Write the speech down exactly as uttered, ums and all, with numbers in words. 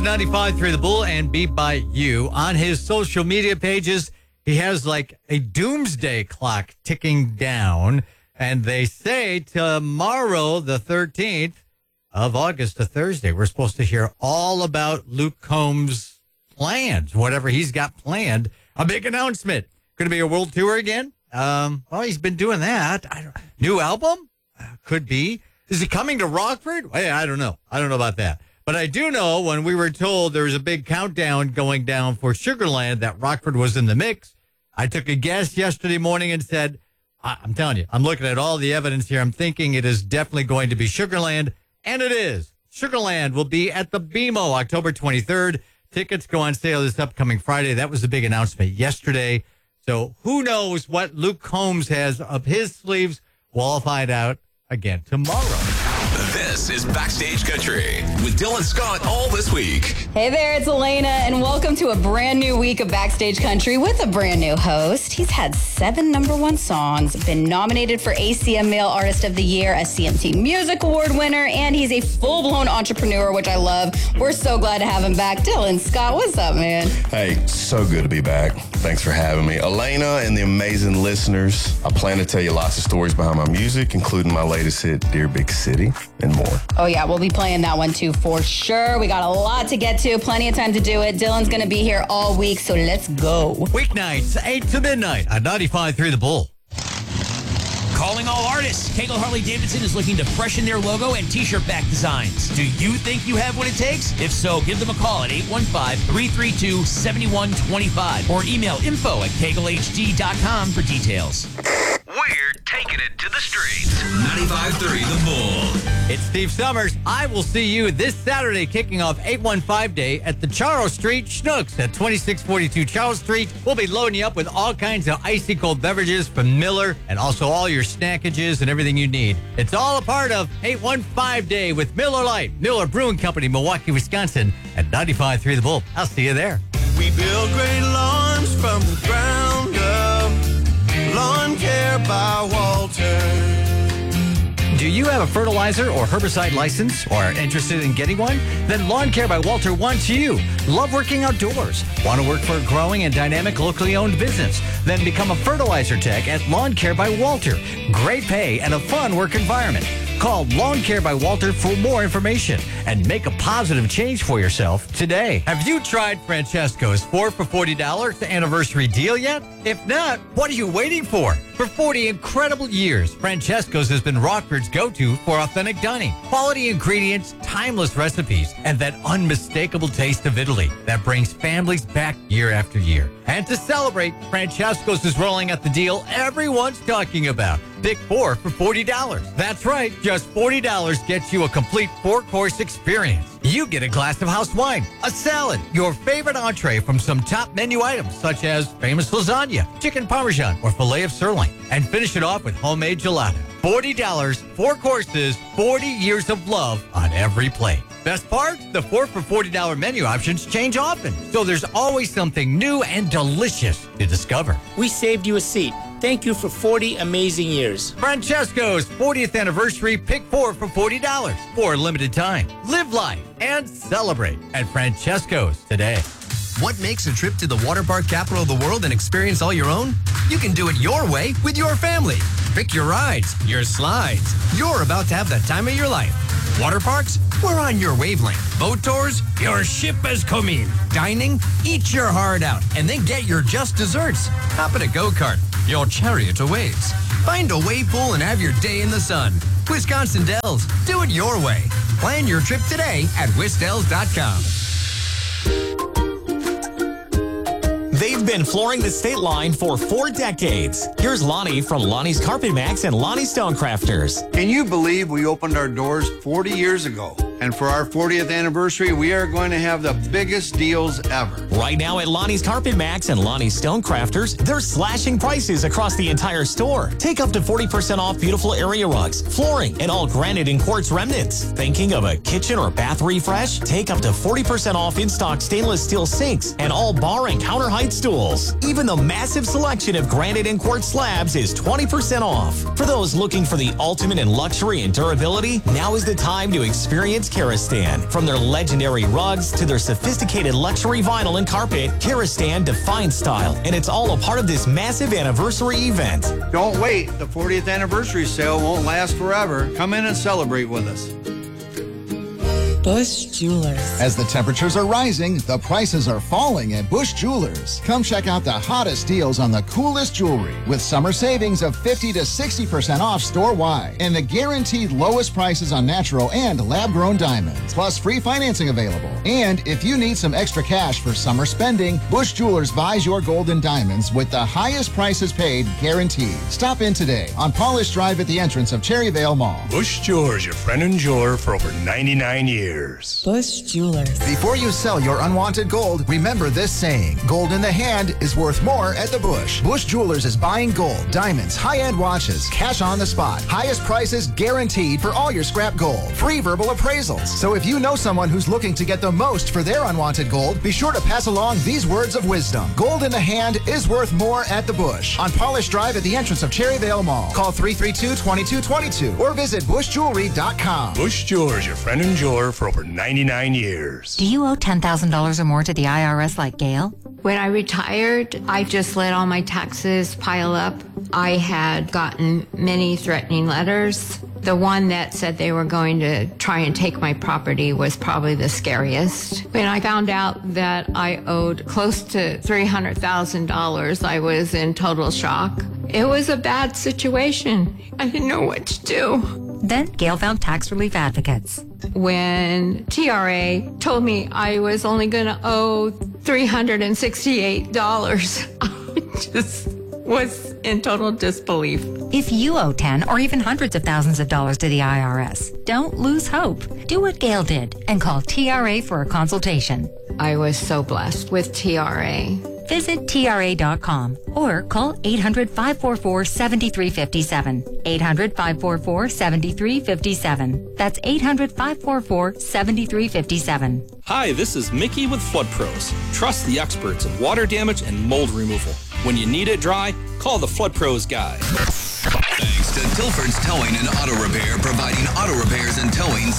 ninety-five point three The Bull and Beat by You. On his social media pages, he has like a doomsday clock ticking down. And they say tomorrow, the thirteenth of August, a Thursday, we're supposed to hear all about Luke Combs' plans, whatever he's got planned. A big announcement. Going to be a world tour again? Um, well, he's been doing that. I don't, new album? Uh, could be. Is he coming to Rockford? Hey, I don't know. I don't know about that. But I do know when we were told there was a big countdown going down for Sugarland that Rockford was in the mix, I took a guess yesterday morning and said, I- I'm telling you, I'm looking at all the evidence here. I'm thinking it is definitely going to be Sugarland, and it is. Sugarland will be at the B M O October twenty-third. Tickets go on sale this upcoming Friday. That was the big announcement yesterday. So who knows what Luke Combs has up his sleeves? We'll find out again tomorrow. This is Backstage Country with Dylan Scott all this week. Hey there, it's Elena, and welcome to a brand new week of Backstage Country with a brand new host. He's had seven number one songs, been nominated for A C M Male Artist of the Year, a C M T Music Award winner, and he's a full-blown entrepreneur, which I love. We're so glad to have him back. Dylan Scott, what's up, man? Hey, so good to be back. Thanks for having me. Elena and the amazing listeners, I plan to tell you lots of stories behind my music, including my latest hit, Dear Big City, and more. Oh, yeah, we'll be playing that one, too, for sure. We got a lot to get to, plenty of time to do it. Dylan's going to be here all week, so let's go. Weeknights, eight to midnight on ninety-five point three The Bull. Calling all artists. Kegel Harley-Davidson is looking to freshen their logo and t-shirt back designs. Do you think you have what it takes? If so, give them a call at eight one five, three three two, seven one two five or email info at kegel h d dot com for details. We're taking it to the streets. ninety-five point three The Bull. It's Steve Summers. I will see you this Saturday kicking off eight one five Day at the Charles Street Schnucks at twenty-six forty-two Charles Street. We'll be loading you up with all kinds of icy cold beverages from Miller and also all your snackages and everything you need. It's all a part of eight one five Day with Miller Lite, Miller Brewing Company, Milwaukee, Wisconsin at ninety-five point three The Bull. I'll see you there. We build great lawns from the ground up. Lawn Care by Walter. Do you have a fertilizer or herbicide license or are interested in getting one? Then Lawn Care by Walter wants you. Love working outdoors? Want to work for a growing and dynamic locally owned business? Then become a fertilizer tech at Lawn Care by Walter. Great pay and a fun work environment. Call Lawn Care by Walter for more information and make a positive change for yourself today. Have you tried Francesco's four for forty dollars anniversary deal yet? If not, what are you waiting for? For forty incredible years, Francesco's has been Rockford's go-to for authentic dining. Quality ingredients, timeless recipes, and that unmistakable taste of Italy that brings families back year after year. And to celebrate, Francesco's is rolling out the deal everyone's talking about. Pick four for forty dollars. That's right, just forty dollars gets you a complete four-course experience. You get a glass of house wine, a salad, your favorite entree from some top menu items such as famous lasagna, chicken parmesan, or filet of sirloin, and finish it off with homemade gelato. forty dollars, four courses, forty years of love on every plate. Best part? The four for forty dollars menu options change often, so there's always something new and delicious to discover. We saved you a seat. Thank you for forty amazing years. Francesco's fortieth anniversary, pick four for forty dollars for a limited time. Live life and celebrate at Francesco's today. What makes a trip to the water park capital of the world an experience all your own? You can do it your way with your family. Pick your rides, your slides. You're about to have the time of your life. Water parks? We're on your wavelength. Boat tours? Your ship has come in. Dining? Eat your heart out and then get your just desserts. Hop in a go-kart. Your chariot awaits. Find a wave pool and have your day in the sun. Wisconsin Dells. Do it your way. Plan your trip today at wisdells dot com. They've been flooring the state line for four decades. Here's Lonnie from Lonnie's Carpet Max and Lonnie Stonecrafters. Can you believe we opened our doors forty years ago? And for our fortieth anniversary, we are going to have the biggest deals ever. Right now at Lonnie's Carpet Max and Lonnie's Stonecrafters, they're slashing prices across the entire store. Take up to forty percent off beautiful area rugs, flooring, and all granite and quartz remnants. Thinking of a kitchen or bath refresh? Take up to forty percent off in-stock stainless steel sinks and all bar and counter height stools. Even the massive selection of granite and quartz slabs is twenty percent off. For those looking for the ultimate in luxury and durability, now is the time to experience loves Karastan. From their legendary rugs to their sophisticated luxury vinyl and carpet, Karastan defines style, and it's all a part of this massive anniversary event. Don't wait. The fortieth anniversary sale won't last forever. Come in and celebrate with us. Bush Jewelers. As the temperatures are rising, the prices are falling at Bush Jewelers. Come check out the hottest deals on the coolest jewelry with summer savings of fifty to sixty percent off store-wide and the guaranteed lowest prices on natural and lab-grown diamonds, plus free financing available. And if you need some extra cash for summer spending, Bush Jewelers buys your gold and diamonds with the highest prices paid guaranteed. Stop in today on Polish Drive at the entrance of Cherryvale Mall. Bush Jewelers, your friend and jeweler for over ninety-nine years. Bush Jewelers. Before you sell your unwanted gold, remember this saying: gold in the hand is worth more at the Bush. Bush Jewelers is buying gold, diamonds, high-end watches, cash on the spot. Highest prices guaranteed for all your scrap gold. Free verbal appraisals. So if you know someone who's looking to get the most for their unwanted gold, be sure to pass along these words of wisdom. Gold in the hand is worth more at the Bush. On Polish Drive at the entrance of Cherryvale Mall. Call three three two, two two two two or visit bush jewelry dot com. Bush Jewelers, your friend and jeweler for over ninety-nine years. Do you owe ten thousand dollars or more to the I R S like Gail? When I retired, I just let all my taxes pile up. I had gotten many threatening letters. The one that said they were going to try and take my property was probably the scariest. When I found out that I owed close to three hundred thousand dollars, I was in total shock. It was a bad situation. I didn't know what to do. Then Gail found tax relief advocates. When T R A told me I was only going to owe three hundred sixty-eight dollars, I just was in total disbelief. If you owe ten or even hundreds of thousands of dollars to the I R S, don't lose hope. Do what Gail did and call T R A for a consultation. I was so blessed with T R A. Visit T R A dot com or call eight hundred, five four four, seven three five seven. eight hundred, five four four, seven three five seven. That's eight hundred, five four four, seven three five seven. Hi, this is Mickey with Flood Pros. Trust the experts in water damage and mold removal. When you need it dry, call the Flood Pros guy. Thanks to Tilford's Towing and Auto Repair, providing auto repairs and towing